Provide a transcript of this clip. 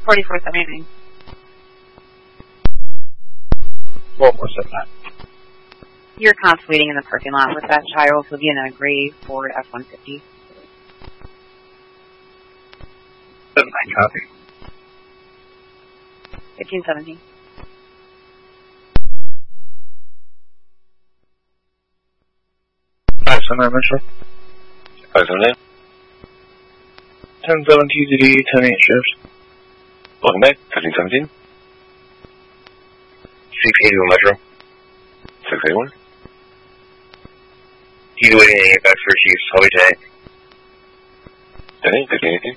4479. What was it, Matt? Your cops waiting in the parking lot with that child will be in a gray Ford F-150. 79 copy. 1517. Mitchell. 579. 10-7 TZD, 10-8 shifts. Welcome back, 1517. 681 Metro. 681. He's waiting in back for Chiefs, Hobby Tank. 10-8, 1518.